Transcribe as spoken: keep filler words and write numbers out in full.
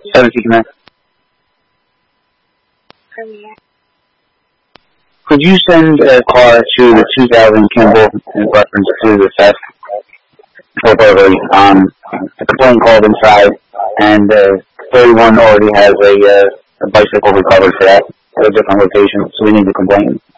seven C command. Could you send a car to the two thousand Kimball in reference to the theft or burglary? Um, a complaint called inside, and uh, thirty-one already has a, uh, a bicycle recovered for that at a different location, so we need to complain.